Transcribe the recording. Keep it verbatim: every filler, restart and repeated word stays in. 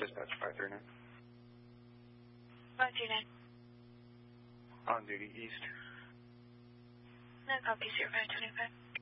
Dispatch five three nine. five three nine. On duty east. No copy, zero five twenty-five.